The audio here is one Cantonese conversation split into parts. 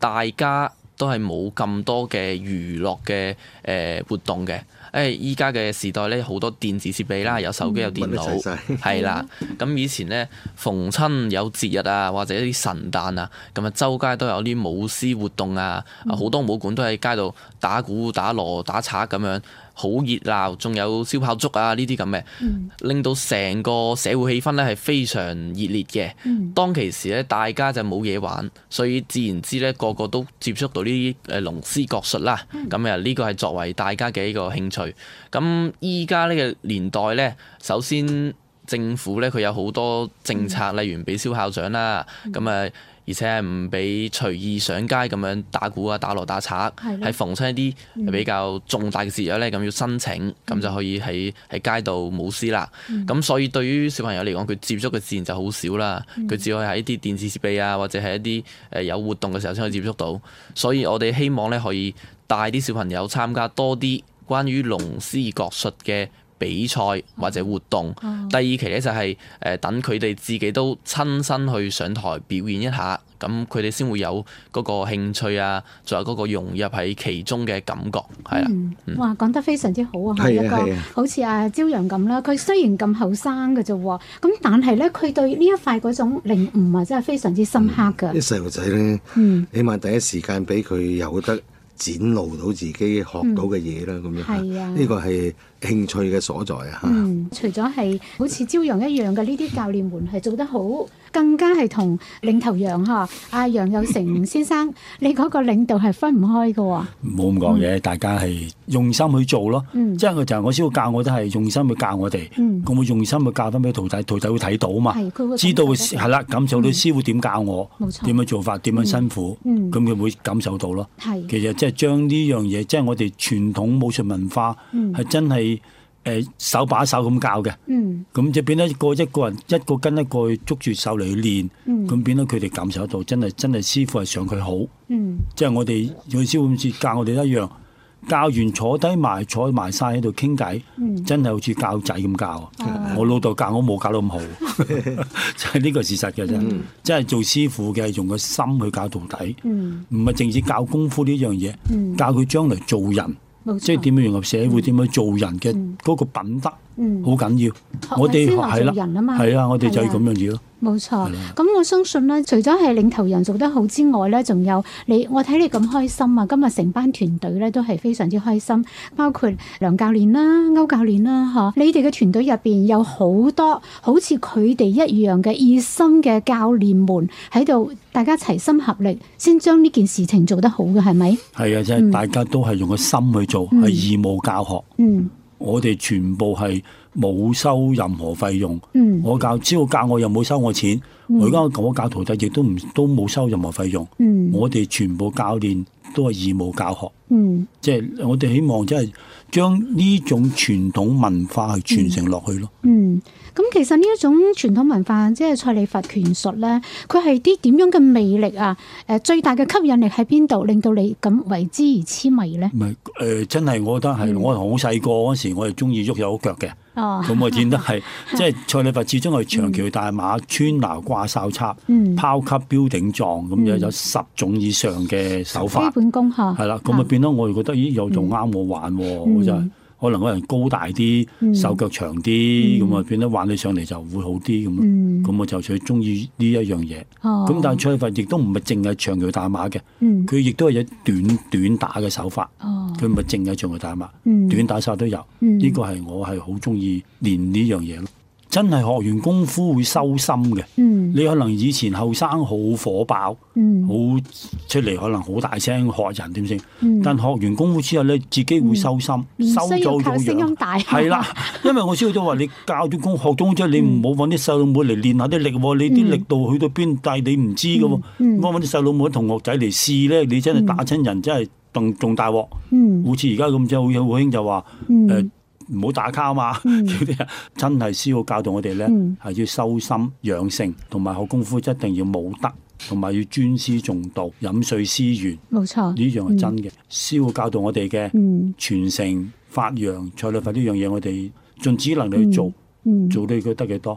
大家都係冇咁多嘅娛樂嘅活動嘅。依家嘅時代咧，好多電子設備啦，有手機有電腦，係啦。咁以前咧，逢親有節日啊，或者一啲神誕啊，咁啊周街都有啲舞獅活動啊，好多武館都喺街度打鼓、打鑼、打賊咁樣，好熱鬧。仲有燒炮竹啊呢啲咁嘅，令到成個社會氣氛咧係非常熱烈嘅。當其時咧，大家就冇嘢玩，所以自然之咧個個都接觸到呢啲龍獅國術啦。咁啊呢個係作為大家嘅一個興趣。咁依家呢個年代咧，首先政府咧佢有好多政策，例如俾燒炮仗啦，咁啊而且係唔俾隨意上街咁樣打鼓啊、打鑼打賊，係逢親一啲比較重大嘅節日咧，咁要申請，咁就可以喺街度舞獅啦。咁所以對於小朋友嚟講，佢接觸嘅自然就好少啦。佢只可以喺一啲電子設備啊，或者係一啲有活動嘅時候先可以接觸到。所以我哋希望咧可以帶啲小朋友參加多啲關於龍獅國術嘅比賽或者活動。第二期咧就係等佢哋自己都親身去上台表演一下，咁佢哋先會有嗰個興趣啊，仲有嗰個融入喺其中嘅感覺，係啦。 哇，講得非常之好啊！一個好似阿朝陽咁啦，佢雖然咁後生嘅啫喎，咁但係咧佢對呢一塊嗰種領悟啊，真係非常之深刻㗎。 啲細路仔咧，起碼第一時間俾佢有得展露到自己學到嘅嘢啦，咁樣呢個係興趣嘅所在啊！ 除咗係好似朝陽一樣嘅呢啲教練們係做得好，更加係同領頭羊阿楊有成先生，你嗰個領導係分唔開嘅喎。 冇咁講嘢，大家係用心去做咯。即係佢就係我師傅教我都係用心去教我哋。咁我用心去教翻俾徒弟，徒弟會睇到嘛？知道係啦，感受到師傅點教我，點樣做法，點樣辛苦，咁佢會感受到咯。其實即係將呢樣嘢，即係我哋傳統武術文化係真係。手把手咁教嘅，咁就變咗一個人一個跟一個捉住手嚟練，咁變咗佢哋感受到真係師傅係想佢好，即係我哋用師傅咁似教我哋一樣，教完坐埋晒喺度傾偈，真係好似教仔咁教。我老豆教我冇教到咁好，就係呢個事實嘅啫。即係做師傅嘅用個心去教徒弟，唔係淨止教功夫呢樣嘢，教佢將來做人。即係點樣融入社會，點樣做人嘅嗰個品德，好緊要。我哋係啦，我哋就係咁樣嘢咯。 冇錯。咁我相信咧，除咗係領頭人做得好之外咧，仲有你，我睇你咁開心啊！今日成班團隊咧都係非常之開心，包括梁教練啦、歐教練啦，你哋嘅團隊入邊有好多好似佢哋一樣嘅熱心嘅教練們喺度，大家齊心合力，先將呢件事情做得好嘅，係咪？係啊，即係大家都係用個心去做，係義務教學。我哋全部係冇收任何費用。我只要教我又冇收我錢。我而家我教徒弟亦都冇收任何費用。我哋全部教練都係義務教學。即係我哋希望即係將呢種傳統文化去傳承落去咯。 咁其實呢一種傳統文化，即係蔡李佛拳術咧，佢係啲點樣嘅魅力啊？最大嘅吸引力喺邊度，令到你咁為之而痴迷咧？ 唔係真係我覺得係我好細個嗰時，我係中意喐手腳嘅。咁我見得係即係蔡李佛始終係長橋大馬、穿拿掛哨插、拋級標頂撞咁樣有10種以上嘅手法。 基本功係啦， 咁啊變咗我哋覺得又仲啱我玩喎，我真係。可能個人高大啲，手腳長啲，咁啊變得玩起上嚟就會好啲咁。咁我就最中意呢一樣嘢。咁但係蔡李佛亦都唔係淨係長橋大馬嘅，佢亦都係有短打嘅手法。佢唔係淨係長橋大馬，短打手都有。呢個係我係好中意練呢樣嘢咯。真係學完功夫會收心嘅。你可能以前後生好火爆，好出嚟可能好大聲學人點先，但學完功夫之後咧，自己會收心，收咗個樣。係啦，因為我師傅都話你教咗功學咗功之後，你唔好揾啲細路妹嚟練下啲力喎，你啲力度去到邊，但係你唔知嘅喎。咁揾啲細路妹同學仔嚟試咧，你真係打親人，真係仲大鑊。好似而家咁啫，好興就話唔好打卡嘛！真係師傅教導我哋咧，係要修心養性，同埋學功夫一定要武德，同埋要尊師重道、飲水思源。冇錯，呢樣係真嘅。師傅教導我哋嘅傳承、發揚蔡李佛呢樣嘢，我哋盡只能力去做，做到佢得幾多。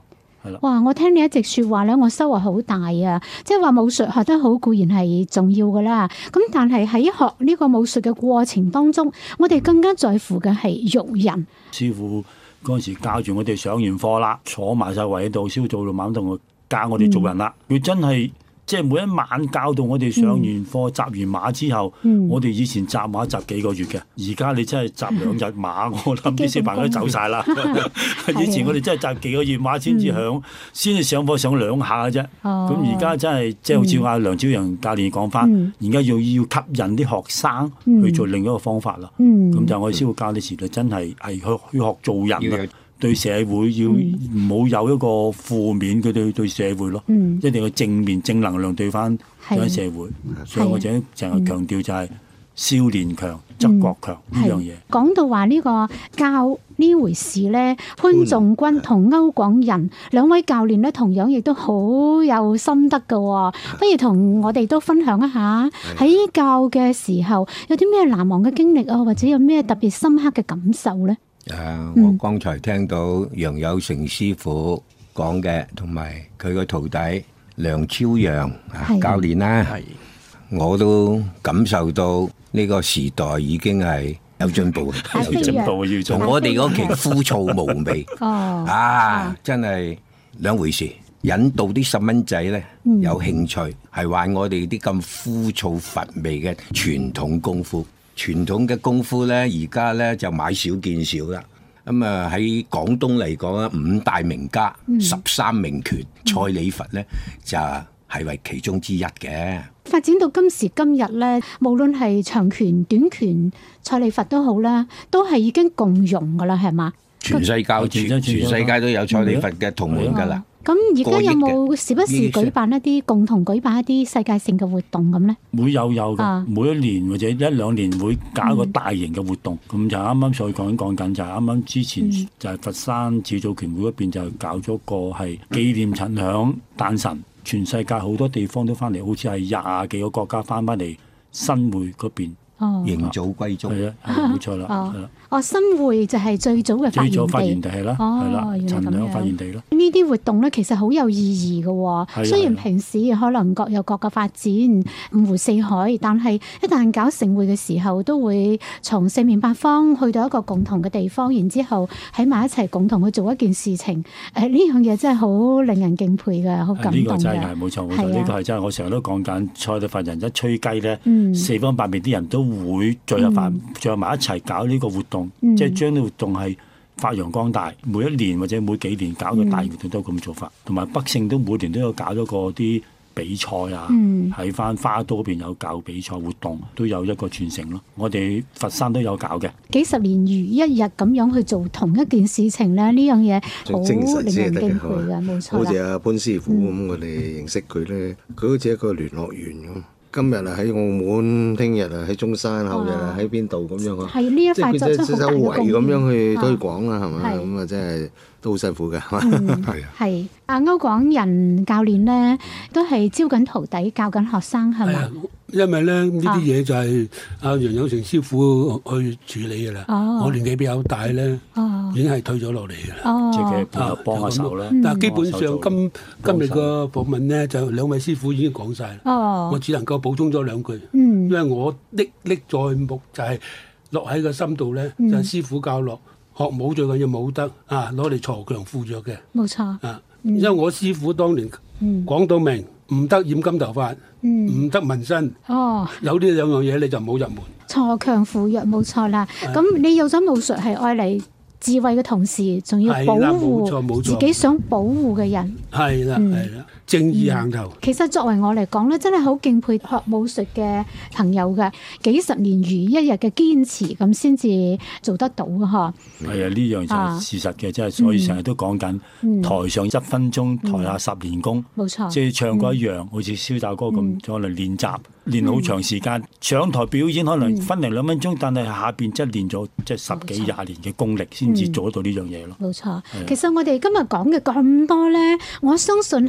係啦。 哇！我聽你一直説話咧，我收穫好大啊！即係話武術學得好固然係重要噶啦，咁但係喺學呢個武術嘅過程當中，我哋更加在乎嘅係育人。 師傅嗰陣時教住我哋上完課啦，坐埋晒圍喺度，師傅做到猛同我教我哋做人啦。佢真係即係每一晚教到我哋上完課紮完馬之後，我哋以前紮馬紮幾個月嘅，而家你真係紮2日馬，我諗啲小朋友都走晒啦。以前我哋真係紮幾個月馬先至先至上課上2下嘅啫。咁而家真係即係好似阿梁朝陽教練講翻，而家要吸引啲學生去做另一個方法啦。咁就我哋師傅教啲時代真係去學做人啦。對社會要唔好有一個負面嘅對社會咯，一定要正面正能量對翻社會。所以我成日強調就係少年強則國強呢樣嘢。 講到話呢個教呢回事咧，潘仲君同歐廣仁兩位教練咧，同樣亦都好有心得㗎喎。不如同我哋都分享一下喺教嘅時候有啲咩難忘嘅經歷啊，或者有咩特別深刻嘅感受咧？ 我剛才聽到楊有成師傅講嘅，同埋佢個徒弟梁朝陽教練啦，我都感受到呢個時代已經係有進步， 有進步要做。 同我哋嗰期枯燥無味真係兩回事。引導啲細蚊仔咧有興趣，係玩我哋啲咁枯燥乏味嘅傳統功夫。傳統嘅功夫咧，而家咧就買少見少啦。咁啊喺廣東嚟講啊，5大名家、13名拳，蔡李佛咧就係為其中之一嘅。 發展到今時今日咧，無論係長拳、短拳、蔡李佛都好啦，都係已經共融噶啦，係嘛？ 全世界都有蔡李佛嘅同門噶啦。 咁而家有冇時不時舉辦一啲共同舉辦一啲世界性嘅活動咁咧？ 會有嘅，每一年或者1-2年會搞一個大型嘅活動。咁就啱啱所講緊就係啱啱之前就係佛山始祖拳會嗰邊就搞咗個係紀念陳響誕辰，全世界好多地方都翻嚟，好似係20幾個國家翻嚟新會嗰邊。 迎祖歸宗係啊，冇錯啦。 新會就係最早嘅發源地係啦，係啦，陳響發源地咯。 呢啲活動咧其實好有意義嘅喎。雖然平時可能各有各嘅發展，五湖四海，但係一旦搞盛會嘅時候，都會從四面八方去到一個共同嘅地方，然之後喺埋一齊共同去做一件事情。呢樣嘢真係好令人敬佩嘅，好感動嘅。 呢個真係冇錯，呢個係真係我成日都講緊，蔡李佛人一吹雞咧，四方八面啲人都會聚合埋一齊搞呢個活動。即係將啲活動係發揚光大，每一年或者每幾年搞個大活動都咁做法，同埋北聖都每年都有搞咗個啲比賽啊，喺翻花都嗰邊有搞比賽活動，都有一個傳承咯。我哋佛山都有搞嘅， 幾十年如一日咁樣去做同一件事情咧，呢樣嘢好令人敬佩嘅，冇錯啦。 好似阿潘師傅咁，我哋認識佢咧，佢好似一個聯絡員咁。今日啊喺澳門，聽日啊喺中山，後日啊喺邊度咁樣啊？ 係呢一塊作出好大嘅貢獻。 周圍咁樣去推廣啦，係咪？咁啊，真係都好辛苦嘅，係啊。 係阿歐廣仁教練咧，都係招緊徒弟，教緊學生，係嘛？ 因為咧呢啲嘢就係阿楊有成師傅去處理嘅啦。我年紀比較大咧，已經係退咗落嚟嘅啦。 即係佢幫下手啦。 但係基本上今日個訪問咧，就2位師傅已經講晒啦。我只能夠補充咗2句。因為我歷歷在目，就係落喺個心度咧，就係師傅教落學武最緊要武德啊，攞嚟鋤強扶弱嘅。 冇錯。 啊，因為我師傅當年講到明，唔得染金頭髮，唔得紋身。有呢2樣嘢你就唔好入門。 鋤強扶弱冇錯啦。咁你有咗武術係愛嚟智慧嘅同時，仲要保護自己想保護嘅人。 係啦，係啦。正義行頭。 其實作為我嚟講咧，真係好敬佩學武術嘅朋友嘅，幾十年如一日嘅堅持，咁先至做得到嘅嗬。 係啊，呢樣就係事實嘅，即係所以成日都講緊台上1分鐘，台下10年功。冇錯。即係唱歌一樣，好似蕭大哥咁，可能練習練好長時間，上台表演可能分零2分鐘，但係下邊即係練咗即係10幾20年嘅功力，先至做得到呢樣嘢咯。 冇錯。其實我哋今日講嘅咁多咧，我相信喺呢一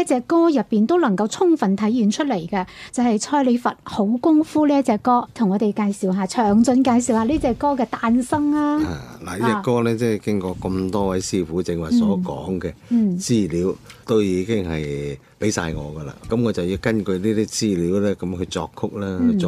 隻歌入邊都能夠充分體現出嚟嘅，就係蔡李佛好功夫呢一隻歌，同我哋介紹下，詳盡介紹下呢隻歌嘅誕生啊！ 嗱，呢隻歌咧，即係經過咁多位師傅正話所講嘅資料，都已經係俾晒我噶啦。咁我就要根據呢啲資料咧，咁去作曲啦，